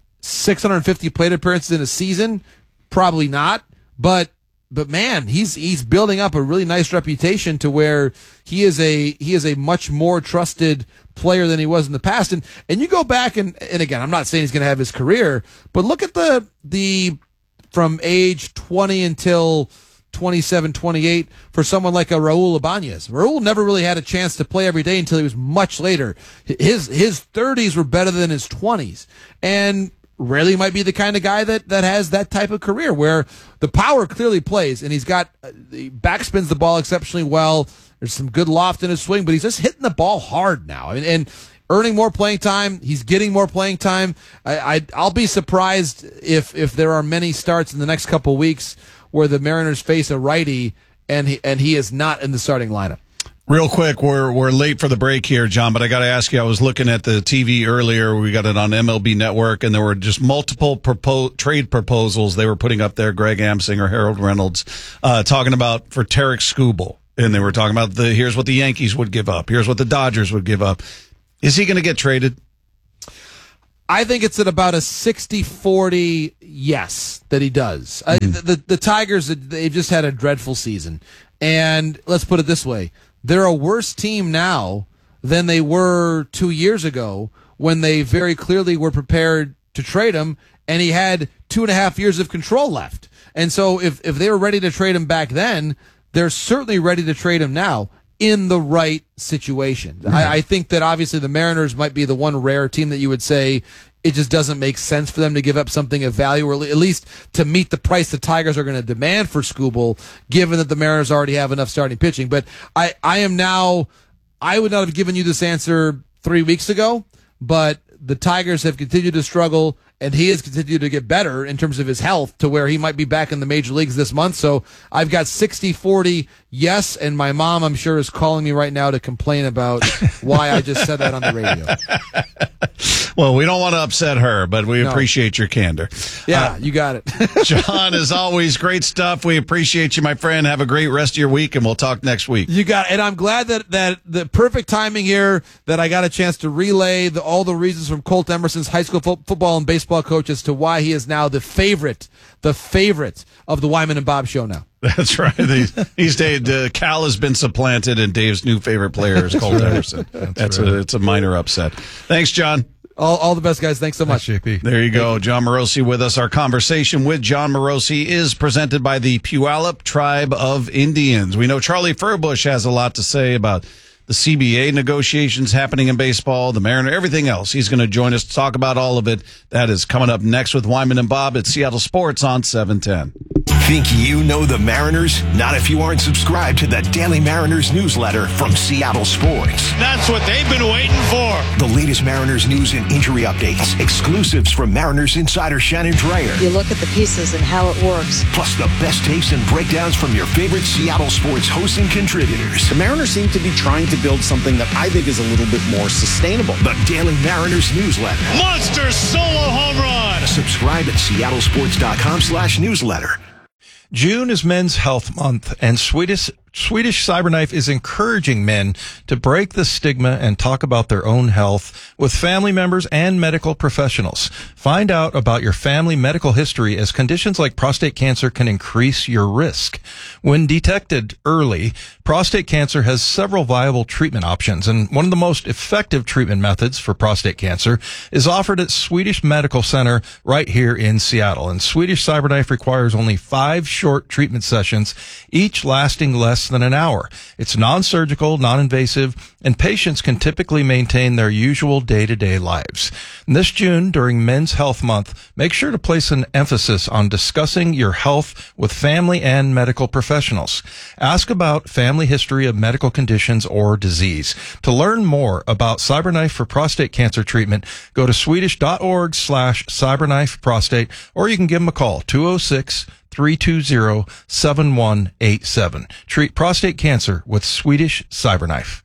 six hundred fifty plate appearances in a season? Probably not. But But man, he's he's building up a really nice reputation to where he is a he is a much more trusted player than he was in the past. And and you go back and and again, I'm not saying he's going to have his career, but look at the the from age twenty until twenty-seven, twenty-eight for someone like a Raul Ibanez. Raul never really had a chance to play every day until he was much later. His his thirties were better than his twenties. And Raley might be the kind of guy that, that has that type of career where the power clearly plays, and he's got uh, he backspins the ball exceptionally well. There's some good loft in his swing, but he's just hitting the ball hard now. And, and earning more playing time. He's getting more playing time. I, I, I'll be surprised if if there are many starts in the next couple weeks where the Mariners face a righty and he, and he is not in the starting lineup. Real quick, we're we're late for the break here, John, but I got to ask you, I was looking at the T V earlier. We got it on M L B Network, and there were just multiple propo- trade proposals they were putting up there. Greg Amsinger, Harold Reynolds, uh, talking about for Tarik Skubal. And they were talking about the here's what the Yankees would give up. Here's what the Dodgers would give up. Is he going to get traded? I think it's at about a sixty forty yes that he does. Mm. I, the, the, the Tigers, they've just had a dreadful season. And let's put it this way. They're a worse team now than they were two years ago when they very clearly were prepared to trade him, and he had two and a half years of control left. And so if, if they were ready to trade him back then, they're certainly ready to trade him now in the right situation. Mm-hmm. I, I think that obviously the Mariners might be the one rare team that you would say it just doesn't make sense for them to give up something of value, or at least to meet the price the Tigers are going to demand for Skubal, given that the Mariners already have enough starting pitching. But I, I am now, I would not have given you this answer three weeks ago, but the Tigers have continued to struggle, and he has continued to get better in terms of his health to where he might be back in the major leagues this month. So I've got sixty forty yes, and my mom, I'm sure, is calling me right now to complain about why I just said that on the radio. Well, we don't want to upset her, but we No. appreciate your candor. Yeah, Uh, you got it. John, as always, great stuff. We appreciate you, my friend. Have a great rest of your week, and we'll talk next week. You got it. And I'm glad that, that the perfect timing here that I got a chance to relay the, all the reasons from Colt Emerson's high school fo- football and baseball coach as to why he is now the favorite, the favorite of the Wyman and Bob show now. That's right. These, these days, uh, Cal has been supplanted, and Dave's new favorite player is Colt Emerson. That's, That's right. a it's a minor upset. Thanks, John. All, all the best, guys. Thanks so much. J P. There you go. John Morosi with us. Our conversation with John Morosi is presented by the Puyallup Tribe of Indians. We know Charlie Furbush has a lot to say about the C B A negotiations happening in baseball, the Mariner, everything else. He's going to join us to talk about all of it. That is coming up next with Wyman and Bob at Seattle Sports on seven ten. Think you know the Mariners? Not if you aren't subscribed to the Daily Mariners newsletter from Seattle Sports. That's what they've been waiting for. The latest Mariners news and injury updates, exclusives from Mariners insider Shannon Dreyer. You look at the pieces and how it works. Plus the best takes and breakdowns from your favorite Seattle Sports hosts and contributors. The Mariners seem to be trying to build something that I think is a little bit more sustainable. The Daily Mariners newsletter. Monster solo home run. Subscribe at seattlesports.com slash newsletter. June is Men's Health Month, and Swedish Swedish Cyberknife is encouraging men to break the stigma and talk about their own health with family members and medical professionals. Find out about your family medical history, as conditions like prostate cancer can increase your risk. When detected early, prostate cancer has several viable treatment options, and one of the most effective treatment methods for prostate cancer is offered at Swedish Medical Center right here in Seattle. And Swedish Cyberknife requires only five short treatment sessions, each lasting less than an hour. It's non-surgical, non-invasive, and patients can typically maintain their usual day-to-day lives. And this June, during Men's Health Month, make sure to place an emphasis on discussing your health with family and medical professionals. Ask about family history of medical conditions or disease. To learn more about Cyberknife for prostate cancer treatment, go to swedish.org slash cyberknife prostate, or you can give them a call, two oh six, three two zero, seven one eight seven. Treat prostate cancer with Swedish Cyberknife.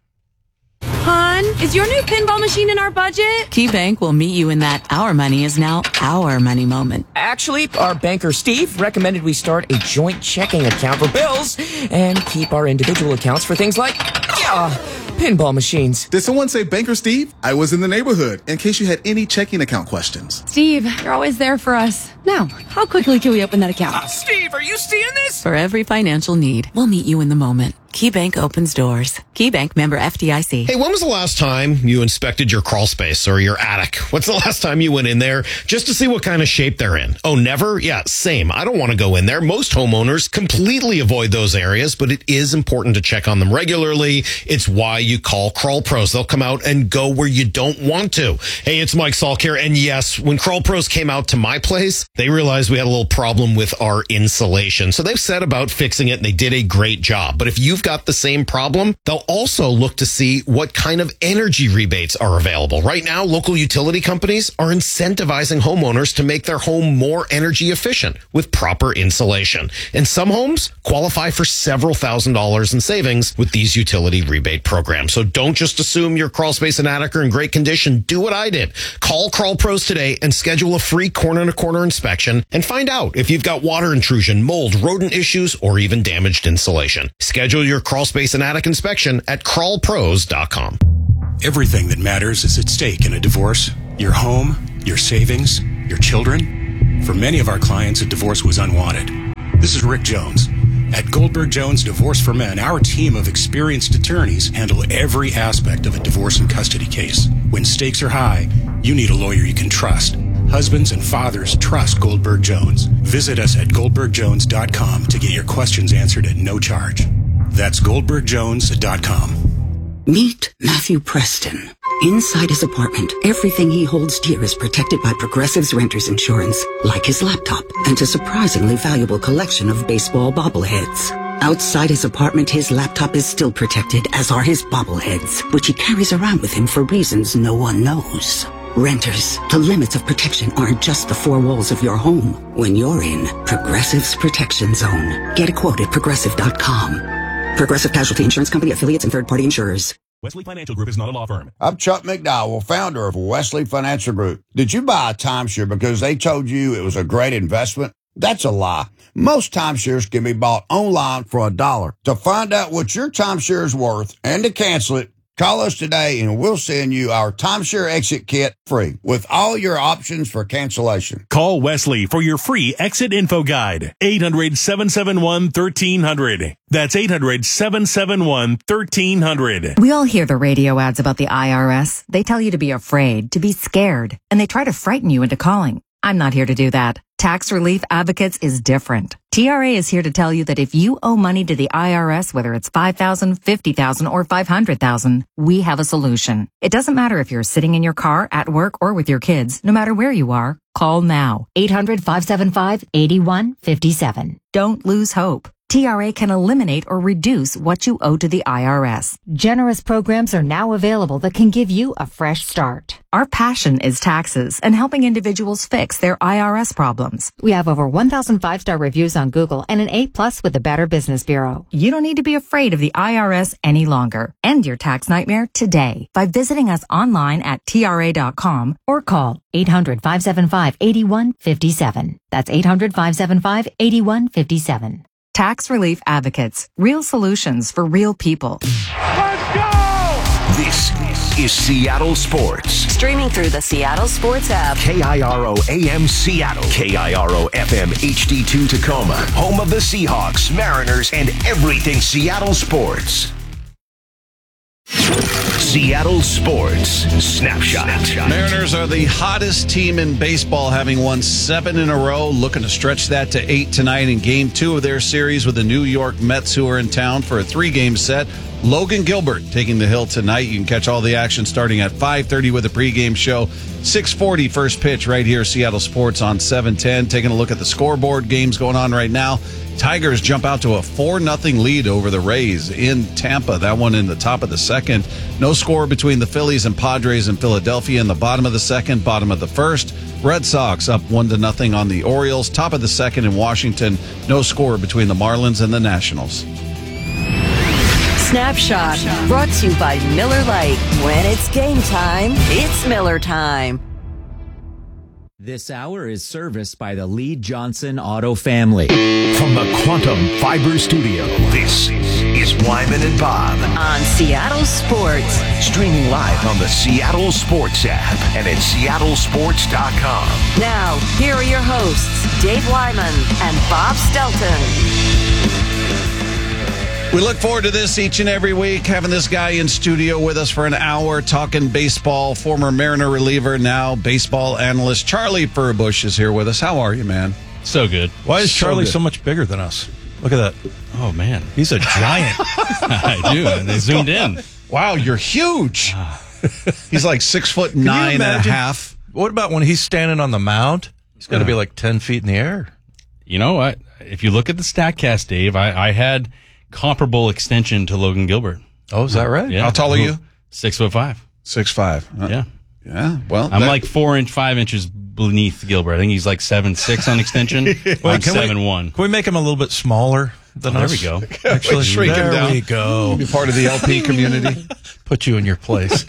Hon, is your new pinball machine in our budget? KeyBank will meet you in that our money is now our money moment. Actually, our banker Steve recommended we start a joint checking account for bills and keep our individual accounts for things like uh, pinball machines. Did someone say Banker Steve? I was in the neighborhood, in case you had any checking account questions. Steve, you're always there for us. Now, how quickly can we open that account? Uh, Steve, are you seeing this? For every financial need, we'll meet you in the moment. KeyBank opens doors. KeyBank, member F D I C. Hey, when was the last time you inspected your crawl space or your attic? What's the last time you went in there just to see what kind of shape they're in? Oh, never? Yeah, same. I don't want to go in there. Most homeowners completely avoid those areas, but it is important to check on them regularly. It's why you call Crawl Pros. They'll come out and go where you don't want to. Hey, it's Mike Salk here. And yes, when Crawl Pros came out to my place, they realized we had a little problem with our insulation. So they've set about fixing it, and they did a great job. But if you've got the same problem, they'll also look to see what kind of energy rebates are available. Right now, local utility companies are incentivizing homeowners to make their home more energy efficient with proper insulation. And some homes qualify for several thousand dollars in savings with these utility rebate programs. So don't just assume your crawl space and attic are in great condition. Do what I did. Call Crawl Pros today and schedule a free corner-to-corner inspection and find out if you've got water intrusion, mold, rodent issues, or even damaged insulation. Schedule your crawl space and attic inspection at crawl pros dot com. Everything that matters is at stake in a divorce. Your home, your savings, your children. For many of our clients, a divorce was unwanted. This is Rick Jones. At Goldberg Jones Divorce for Men, our team of experienced attorneys handle every aspect of a divorce and custody case. When stakes are high, you need a lawyer you can trust. Husbands and fathers trust Goldberg Jones. Visit us at goldberg jones dot com to get your questions answered at no charge. That's goldberg jones dot com. Meet Matthew Preston. Inside his apartment, everything he holds dear is protected by Progressive's Renter's Insurance, like his laptop and a surprisingly valuable collection of baseball bobbleheads. Outside his apartment, his laptop is still protected, as are his bobbleheads, which he carries around with him for reasons no one knows. Renters, the limits of protection aren't just the four walls of your home. When you're in Progressive's Protection Zone, get a quote at progressive dot com. Progressive Casualty Insurance Company, affiliates, and third-party insurers. Wesley Financial Group is not a law firm. I'm Chuck McDowell, founder of Wesley Financial Group. Did you buy a timeshare because they told you it was a great investment? That's a lie. Most timeshares can be bought online for a dollar. To find out what your timeshare is worth and to cancel it, call us today and we'll send you our timeshare exit kit free with all your options for cancellation. Call Wesley for your free exit info guide. eight hundred, seven seven one, one three zero zero. That's eight hundred, seven seven one, one three zero zero. We all hear the radio ads about the I R S. They tell you to be afraid, to be scared, and they try to frighten you into calling. I'm not here to do that. Tax Relief Advocates is different. T R A is here to tell you that if you owe money to the I R S, whether it's five thousand dollars, fifty thousand dollars, or five hundred thousand dollars, we have a solution. It doesn't matter if you're sitting in your car, at work, or with your kids. No matter where you are, call now. eight hundred, five seven five, eight one five seven. Don't lose hope. T R A can eliminate or reduce what you owe to the I R S. Generous programs are now available that can give you a fresh start. Our passion is taxes and helping individuals fix their I R S problems. We have over one thousand five-star reviews on Google and an A plus with the Better Business Bureau. You don't need to be afraid of the I R S any longer. End your tax nightmare today by visiting us online at T R A dot com or call eight hundred, five seven five, eight one five seven. That's eight hundred, five seven five, eight one five seven. Tax Relief Advocates. Real solutions for real people. Let's go! This is Seattle Sports. Streaming through the Seattle Sports app. K I R O A M Seattle. K I R O F M H D two Tacoma. Home of the Seahawks, Mariners, and everything Seattle sports. Seattle Sports Snapshot. Mariners are the hottest team in baseball, having won seven in a row, looking to stretch that to eight tonight in game two of their series with the New York Mets, who are in town for a three-game set. Logan Gilbert taking the hill tonight. You can catch all the action starting at five thirty with a pregame show. six forty first pitch right here, Seattle Sports on seven ten. Taking a look at the scoreboard, games going on right now. Tigers jump out to a four nothing lead over the Rays in Tampa. That one in the top of the second. No score between the Phillies and Padres in Philadelphia in the bottom of the second, bottom of the first. Red Sox up one to nothing on the Orioles. Top of the second in Washington. No score between the Marlins and the Nationals. Snapshot, brought to you by Miller Lite. When it's game time, it's Miller time. This hour is serviced by the Lee Johnson Auto family. From the Quantum Fiber Studio, this is Wyman and Bob. On Seattle Sports. Streaming live on the Seattle Sports app and at seattle sports dot com. Now, here are your hosts, Dave Wyman and Bob Stelton. We look forward to this each and every week, having this guy in studio with us for an hour talking baseball. Former Mariner reliever, now baseball analyst, Charlie Furbush is here with us. How are you, man? So good. Why is So Charlie good. so much bigger than us? Look at that. Oh, man. He's a giant. I do. They zoomed in. Wow, you're huge. He's like six foot Can you nine and a imagine- half. What about when he's standing on the mound? He's got to be like ten feet in the air. You know what? If you look at the StatCast, Dave, I, I had comparable extension to Logan Gilbert. Oh, is that right? Yeah. How tall are you? Six foot five. Six five. Uh, Yeah. Yeah. Well, I'm that- like four inch, five inches beneath Gilbert. I think he's like seven six on extension. I'm can we- seven one. Can we make him a little bit smaller than Oh, there us? we go. Actually, Shrink him there down. we go. Be part of the L P community. Put you in your place.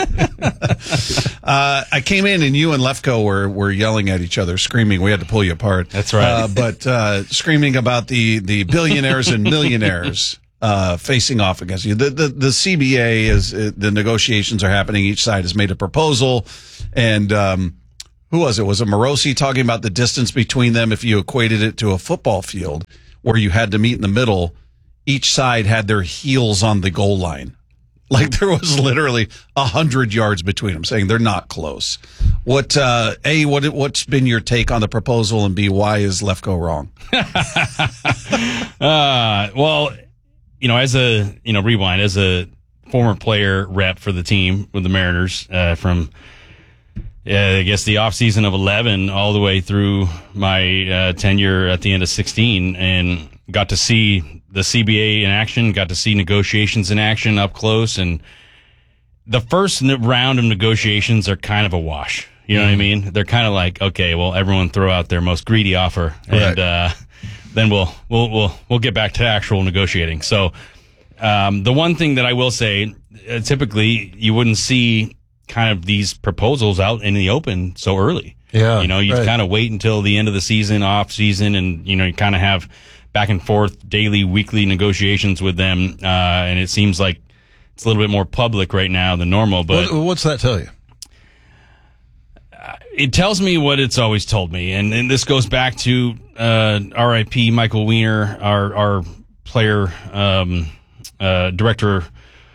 Uh, I came in and you and Lefko were, were yelling at each other, screaming. We had to pull you apart. That's right. Uh, but uh, screaming about the, the billionaires and millionaires uh, facing off against you. The the, the C B A is uh, the negotiations are happening. Each side has made a proposal, and um, who was it? Was it Morosi talking about the distance between them? If you equated it to a football field where you had to meet in the middle, each side had their heels on the goal line. Like there was literally a hundred yards between them, saying they're not close. What uh, a what what's been your take on the proposal, and b why is Lefko wrong? Uh, well, you know, as a, you know, rewind, as a former player rep for the team with the Mariners, uh, from, uh, I guess the off season of eleven all the way through my, uh, tenure at the end of sixteen, and got to see the C B A in action, got to see negotiations in action up close. And the first n- round of negotiations are kind of a wash. You know what I mean? They're kind of like, okay, well, everyone throw out their most greedy offer, and, Right. uh, then we'll we'll we'll we'll get back to actual negotiating. So, um, the one thing that I will say, uh, typically you wouldn't see kind of these proposals out in the open so early. Yeah, you know, you right. kind of wait until the end of the season, off season, and you know, you kind of have back and forth daily, weekly negotiations with them. Uh, and it seems like it's a little bit more public right now than normal. But What, what's that tell you? it tells me what it's always told me, and, and this goes back to uh, R I P Michael Weiner, our our player um, uh, director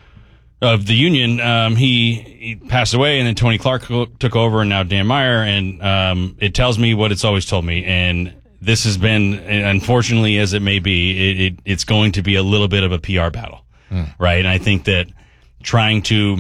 of the union. Um, he, he passed away, and then Tony Clark took over, and now Dan Meyer. And um, it tells me what it's always told me, and this has been, unfortunately as it may be, it, it, it's going to be a little bit of a P R battle, Hmm. right? And I think that trying to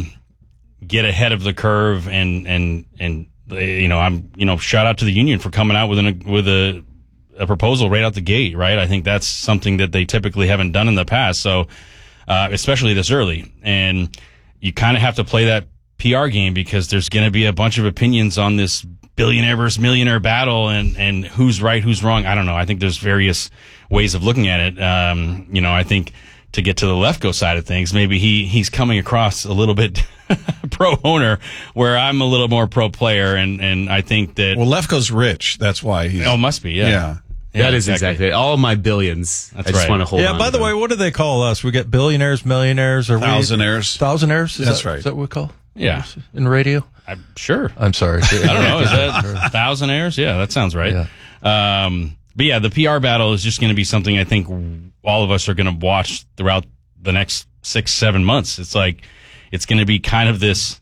get ahead of the curve and and and you know, I'm, you know, shout out to the union for coming out with an, with a, a proposal right out the gate, right? I think that's something that they typically haven't done in the past. So, uh, especially this early, and you kind of have to play that P R game because there's going to be a bunch of opinions on this billionaire versus millionaire battle, and, and who's right, who's wrong. I don't know. I think there's various ways of looking at it. Um, you know, I think to get to the Lefko side of things, maybe he, he's coming across a little bit pro owner, where I'm a little more pro player, and, and I think that Well, Lefko's rich. That's why he's. oh, must be, yeah. Yeah. Yeah, that is exactly it. All of my billions. That's I just right. want to hold yeah, on. by to the them. way, what do they call us? We get billionaires, millionaires, or we- Thousandaires. Thousandaires? Is That's that, right. Is that what we call? Yeah. In radio? I'm sure. I'm sorry. I don't know. Is that thousandaires? Yeah, that sounds right. Yeah. Um, but yeah, the P R battle is just going to be something I think all of us are going to watch throughout the next six, seven months. It's like, it's going to be kind of this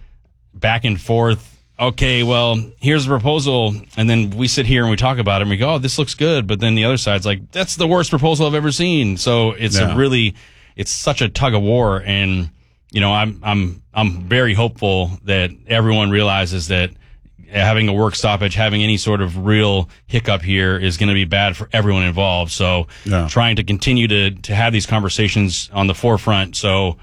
back and forth. Okay, well, here's the proposal. And then we sit here and we talk about it and we go, oh, this looks good. But then the other side's like, that's the worst proposal I've ever seen. So it's Yeah. a really, it's such a tug of war. And, you know, I'm, I'm, I'm very hopeful that everyone realizes that having a work stoppage, having any sort of real hiccup here is going to be bad for everyone involved. So Yeah. trying to continue to, to have these conversations on the forefront so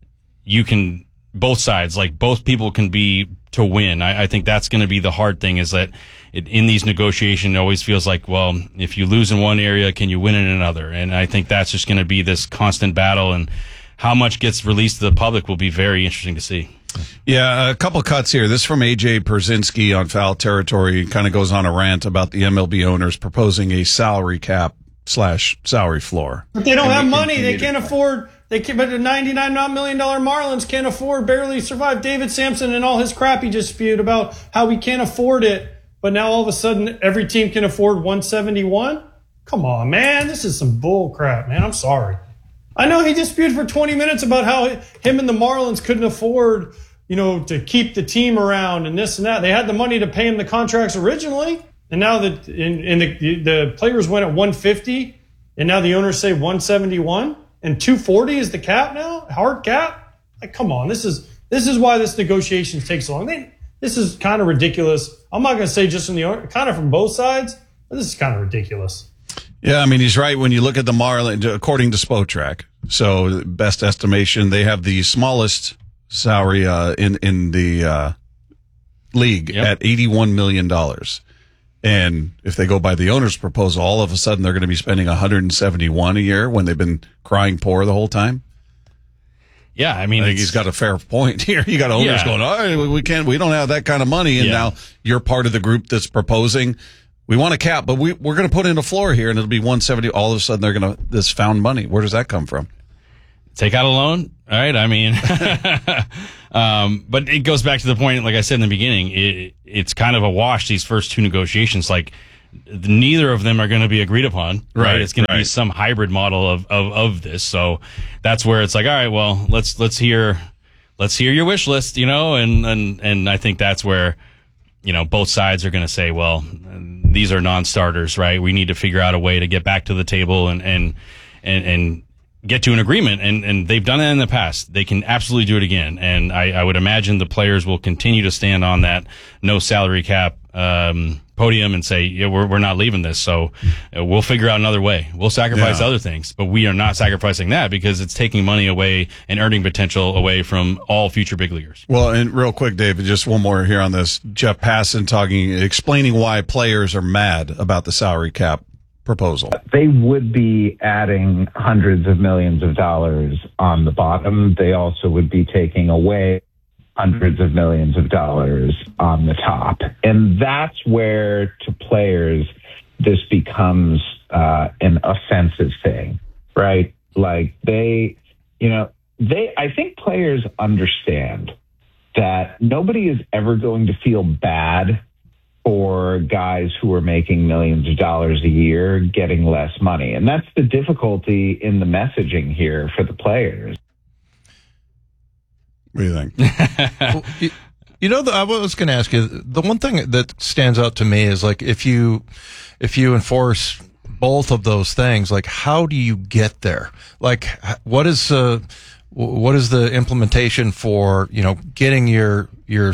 you can, both sides, like both people can be to win. I, I think that's going to be the hard thing, is that it, in these negotiations, it always feels like, well, if you lose in one area, can you win in another? And I think that's just going to be this constant battle, and how much gets released to the public will be very interesting to see. Yeah, a couple cuts here. This from A J Perzinski on Foul Territory. Kind of goes on a rant about the M L B owners proposing a salary cap slash salary floor. But they don't have money. They can't afford. They can, but the ninety-nine million dollar Marlins can't afford, barely survive David Sampson and all his crap he just spewed about how we can't afford it. But now all of a sudden every team can afford one seventy-one. Come on, man. This is some bull crap, man. I'm sorry. I know he disputed for twenty minutes about how him and the Marlins couldn't afford, you know, to keep the team around and this and that. They had the money to pay him the contracts originally, and now that in, in the the players went at one fifty, and now the owners say one seventy-one, and two forty is the cap now, hard cap. Like, come on, this is this is why this negotiations take so long. They, this is kind of ridiculous. I'm not going to say just from the owner, kind of from both sides, but this is kind of ridiculous. Yeah, I mean, he's right. When you look at the Marlins, according to Spotrac, so best estimation, they have the smallest salary uh, in in the uh, league yep. at eighty-one million dollars. And if they go by the owner's proposal, all of a sudden they're going to be spending one hundred seventy-one a year when they've been crying poor the whole time. Yeah, I mean, I think he's got a fair point here. You got owners yeah. going, all right, we can't, we don't have that kind of money, and yeah. now you're part of the group that's proposing. We want a cap, but we, we're going to put in a floor here, and it'll be one seventy. All of a sudden, they're going to this found money. Where does that come from? Take out a loan, all right? I mean, um, but it goes back to the point, like I said in the beginning, it, it's kind of a wash. These first two negotiations, like neither of them are going to be agreed upon, right? right it's going right. to be some hybrid model of, of of this. So that's where it's like, all right, well, let's let's hear let's hear your wish list, you know, and and and I think that's where, you know, both sides are going to say, well, these are non-starters, right? We need to figure out a way to get back to the table and and and, and get to an agreement. And, and they've done that in the past. They can absolutely do it again. And I, I would imagine the players will continue to stand on that no salary cap um, podium and say, yeah, we're we're not leaving this. So uh, we'll figure out another way. We'll sacrifice yeah. other things, but we are not sacrificing that because it's taking money away and earning potential away from all future big leaguers. Well, and real quick, David, just one more here on this. Jeff Passan talking, explaining why players are mad about the salary cap proposal. They would be adding hundreds of millions of dollars on the bottom. They also would be taking away hundreds of millions of dollars on the top. And that's where, to players, this becomes uh, an offensive thing, right? Like they, you know, they, I think players understand that nobody is ever going to feel bad for guys who are making millions of dollars a year getting less money. And that's the difficulty in the messaging here for the players. What do you think? well, you, you know, the, I was going to ask you, the one thing that stands out to me is like, if you, if you enforce both of those things, like how do you get there? Like what is, uh, what is the implementation for, you know, getting your, your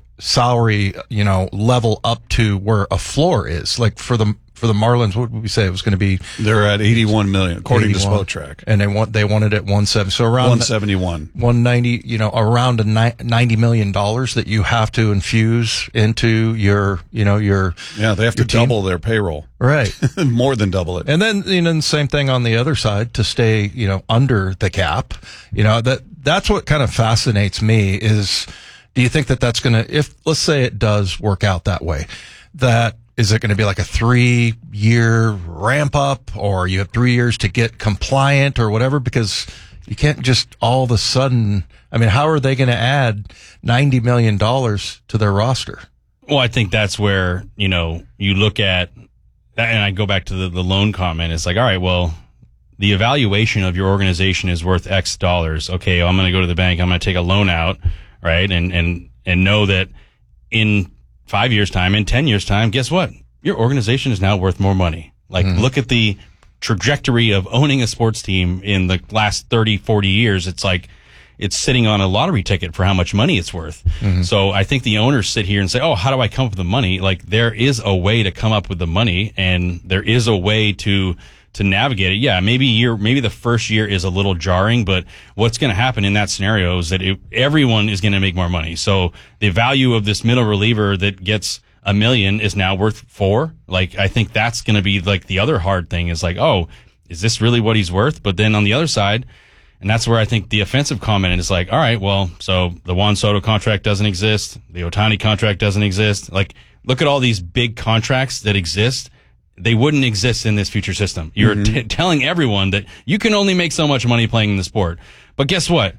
salary, you know, level up to where a floor is? Like for the, for the Marlins, what would we say it was going to be? They're at eighty-one million, according eighty-one, to Spotrac. And they want, they wanted it one seventy. So around one seventy-one, one ninety, you know, around a ninety million dollars that you have to infuse into your, you know, your, yeah, they have to team. double their payroll. Right. More than double it. And then, you know, the same thing on the other side to stay, you know, under the cap. You know, that, that's what kind of fascinates me is, do you think that that's going to, if, let's say it does work out that way, that, is it going to be like a three year ramp up, or you have three years to get compliant or whatever? Because you can't just all of a sudden, I mean, how are they going to add ninety million dollars to their roster? Well, I think that's where, you know, you look at, and I go back to the, the loan comment. It's like, all right, well, the evaluation of your organization is worth X dollars. Okay, well, I'm going to go to the bank. I'm going to take a loan out, right? And, and, and know that in five years time, in ten years time, guess what? Your organization is now worth more money. Like, mm-hmm. look at the trajectory of owning a sports team in the last thirty, forty years. It's like, it's sitting on a lottery ticket for how much money it's worth. Mm-hmm. So I think the owners sit here and say, oh, how do I come up with the money? Like, there is a way to come up with the money, and there is a way to, to navigate it. Yeah, maybe year, maybe the first year is a little jarring, but what's going to happen in that scenario is that it, everyone is going to make more money. So the value of this middle reliever that gets a million is now worth four. Like, I think that's going to be like the other hard thing is like, oh, is this really what he's worth? But then on the other side, and that's where I think the offensive comment is like, all right, well, so the Juan Soto contract doesn't exist. The Ohtani contract doesn't exist. Like, look at all these big contracts that exist. They wouldn't exist in this future system. You're mm-hmm. t- telling everyone that you can only make so much money playing in the sport. But guess what?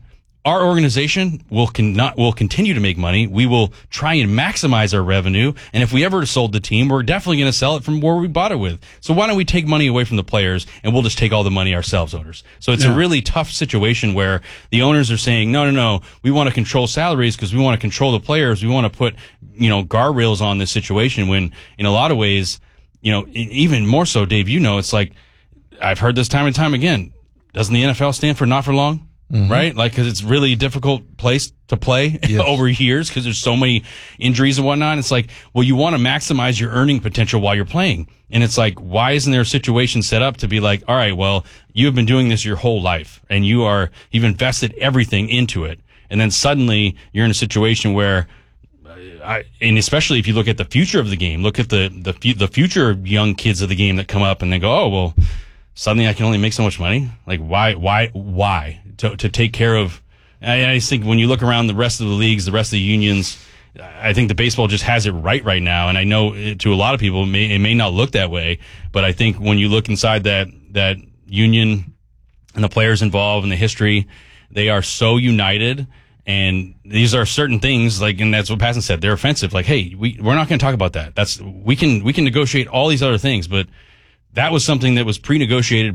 our organization will con- not, will continue to make money. We will try and maximize our revenue. And if we ever sold the team, we're definitely going to sell it from where we bought it with. So why don't we take money away from the players and we'll just take all the money ourselves, owners? So it's Yeah. a really tough situation where the owners are saying, no, no, no, we want to control salaries because we want to control the players. We want to put, you know, guardrails on this situation when in a lot of ways, you know, e- even more so, Dave, you know, it's like, I've heard this time and time again. Doesn't the N F L stand for not for long? Mm-hmm. Right? Like, cause it's really a difficult place to play yes. over years because there's so many injuries and whatnot. It's like, well, you want to maximize your earning potential while you're playing. And it's like, why isn't there a situation set up to be like, all right, well, you have been doing this your whole life and you are, you've invested everything into it. And then suddenly you're in a situation where, I, and especially if you look at the future of the game, look at the, the, the future young kids of the game that come up and they go, oh, well, suddenly I can only make so much money. Like, why, why, why? To, to take care of, I, I just think when you look around the rest of the leagues, the rest of the unions, I think the baseball just has it right right now. And I know it, to a lot of people, it may, it may not look that way, but I think when you look inside that, that union and the players involved and the history, they are so united. And these are certain things, like, and that's what Passan said, they're offensive. Like, hey, we, we're not going to talk about that. That's, we can, we can negotiate all these other things, but that was something that was pre-negotiated